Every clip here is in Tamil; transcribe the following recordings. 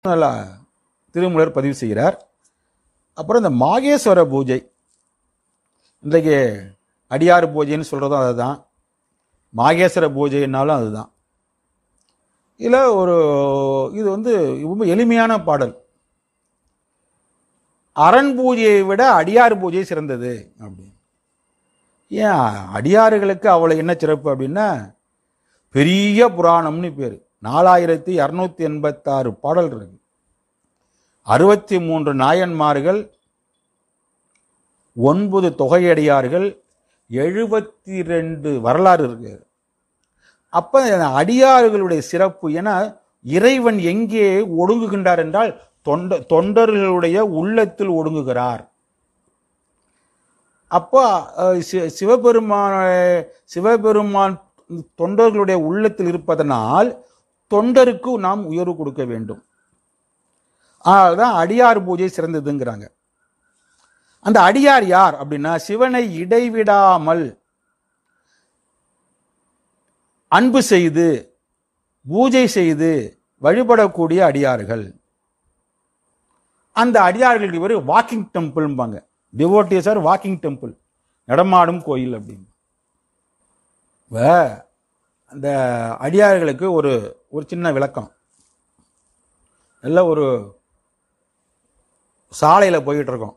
நல்லா திருமூலர் பதிவு செய்கிறார். அப்புறம் இந்த மாகேஸ்வர பூஜை, இன்றைக்கு அடியார் பூஜைன்னு சொல்றதும் அதுதான், மாகேஸ்வர பூஜைன்னாலும் அதுதான். இதில் இது ரொம்ப எளிமையான பாடல். அரண் பூஜையை விட அடியார் பூஜை சிறந்தது அப்படின்னு. ஏன் அடியார்களுக்கு அவ்வளோ என்ன சிறப்பு அப்படின்னா, பெரிய புராணம்னு பேர். 4286 பாடல் இருக்கு, 63 நாயன்மார்கள், 9 தொகையடியார்கள், 72 வரலாறு இருக்கு. அப்ப அடியார்களுடைய சிறப்பு, ஏன்னா இறைவன் எங்கே ஒடுங்குகின்றார் என்றால் தொண்டர்களுடைய உள்ளத்தில் ஒடுங்குகிறார். அப்போ சிவபெருமான் தொண்டர்களுடைய உள்ளத்தில் இருப்பதனால் தொண்டருக்கு நாம் உயர்வு கொடுக்க வேண்டும். அதுதான் அடியார் பூஜை சிறந்ததுங்கிறாங்க. அந்த அடியார் யார் அப்படின்னா, சிவனை இடைவிடாமல் அன்பு செய்து பூஜை செய்து வழிபடக்கூடிய அடியார்கள். அந்த அடியார்களுக்கு பேர் walking டெம்பிள்பாங்க. Devotees are walking temple, நடமாடும் கோயில் அப்படின்னு. அந்த அடியார்களுக்கு ஒரு சின்ன விளக்கம். நல்ல ஒரு சாலையில் போயிட்டு இருக்கோம்.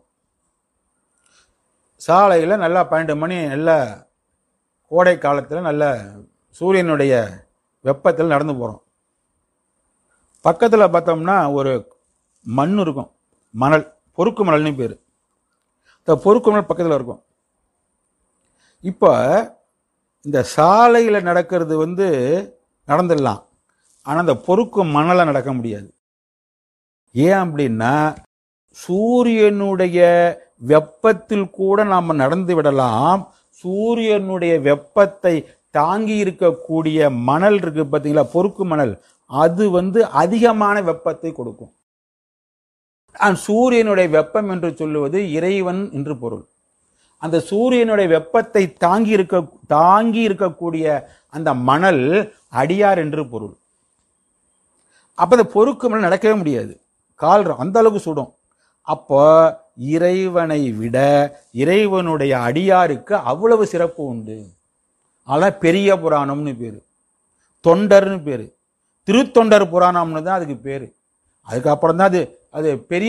சாலையில் நல்லா 12 மணி, நல்ல கோடை காலத்தில் நல்ல சூரியனுடைய வெப்பத்தில் நடந்து போகிறோம். பக்கத்தில் பார்த்தோம்னா ஒரு மண் இருக்கும், மணல், பொறுக்கு மணல்னு பேர். இந்த பொறுக்கு மணல் பக்கத்தில் இருக்கும். இப்போ இந்த சாலையில் நடக்கிறது நடந்துடலாம், ஆனால் அந்த பொறுக்கு மணலை நடக்க முடியாது. ஏன் அப்படின்னா, சூரியனுடைய வெப்பத்தில் கூட நாம் நடந்து விடலாம். சூரியனுடைய வெப்பத்தை தாங்கி இருக்கக்கூடிய மணல் இருக்கு பார்த்தீங்களா, பொறுக்கு மணல், அது அதிகமான வெப்பத்தை கொடுக்கும். சூரியனுடைய வெப்பம் என்று சொல்லுவது இறைவன் என்று பொருள். அந்த சூரியனுடைய வெப்பத்தை தாங்கி இருக்கக்கூடிய அந்த மணல் அடியார் என்று பொருள். அப்ப அந்த பொறுக்கு மணல் நடக்கவே முடியாது, கால் அந்த அளவுக்கு சுடும். அப்போ இறைவனை விட இறைவனுடைய அடியாருக்கு அவ்வளவு சிறப்பு உண்டு. அதான் பெரிய புராணம்னு பேரு, தொண்டர்னு பேரு, திருத்தொண்டர் புராணம்னு தான் அதுக்கு பேரு. அதுக்கப்புறம் தான் அது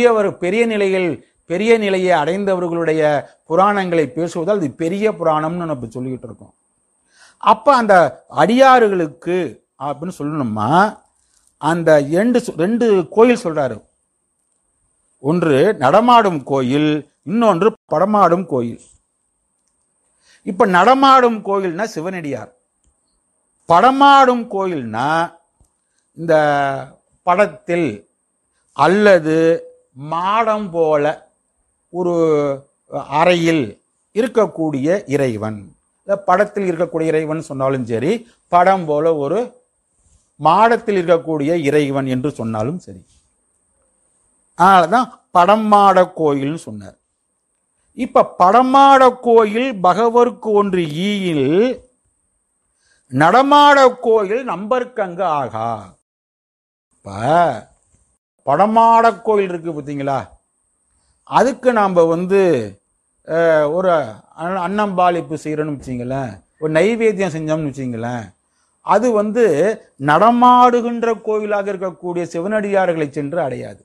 பெரிய நிலையை அடைந்தவர்களுடைய புராணங்களை பேசுவதால் அது பெரிய புராணம்னு நம்ம சொல்லிக்கிட்டு இருக்கோம். அப்ப அந்த அடியார்களுக்கு அப்படின்னு சொல்லணுமா, அந்த 2 கோயில் சொல்றாரு. ஒன்று நடமாடும் கோயில், இன்னொன்று படமாடும் கோயில். இப்ப நடமாடும் கோயில்னா சிவனடியார், படமாடும் கோயில்னா இந்த படத்தில் அல்லது மாடம் போல ஒரு அறையில் இருக்கக்கூடிய இறைவன். படத்தில் இருக்கக்கூடிய இறைவன் சொன்னாலும் சரி, படம் போல ஒரு மாடத்தில் இருக்கக்கூடிய இறைவன் என்று சொன்னாலும் சரி. அதனாலதான் படமாட கோயில்னு சொன்னார். இப்ப படமாட கோயில் பகவருக்கு ஒன்று ஈயில், நடமாட கோயில் நம்பர்க்கங்க ஆகா. இப்ப படமாட கோயில் இருக்கு பார்த்தீங்களா, அதுக்கு நாம் ஒரு அன்னம்பாளிப்பு செய்யறோம்னு வச்சிங்களேன், ஒரு நைவேத்தியம் செஞ்சோம்னு வச்சிங்களேன், அது நடமாடுகின்ற கோயிலாக இருக்கக்கூடிய சிவனடியார்களை சென்று அடையாது.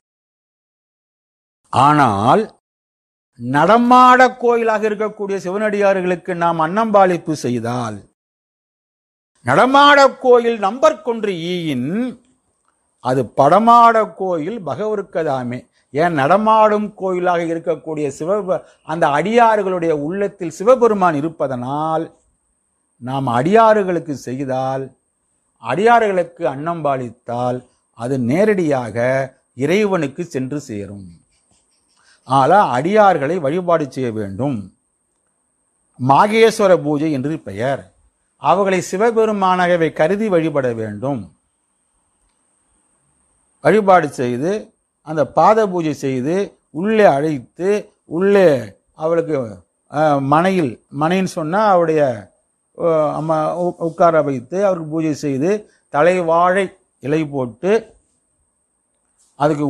ஆனால் நடமாட கோயிலாக இருக்கக்கூடிய சிவனடியார்களுக்கு நாம் அன்னம்பாளிப்பு செய்தால், நடமாட கோயில் நம்பர்க்கொன்று ஈயின், அது படமாட கோயில் பகவருக்கதாமே. ஏன், நடமாடும் கோயிலாக இருக்கக்கூடிய அந்த அடியார்களுடைய உள்ளத்தில் சிவபெருமான் இருப்பதனால் நாம் அடியார்களுக்கு செய்தால், அடியார்களுக்கு அன்னம்பாளித்தால் அது நேரடியாக இறைவனுக்கு சென்று சேரும். ஆனால் அடியார்களை வழிபாடு செய்ய வேண்டும். மாகேஸ்வர பூஜை என்று பெயர். அவர்களை சிவபெருமானவை கருதி வழிபட வேண்டும். வழிபாடு செய்து அந்த பாத பூஜை செய்து உள்ளே அழைத்து, உள்ளே அவளுக்கு மனைன்னு சொன்னா அவருடைய அம்மா உட்கார வைத்து அவருக்கு பூஜை செய்து தலைவாழை இலை போட்டு அதுக்கு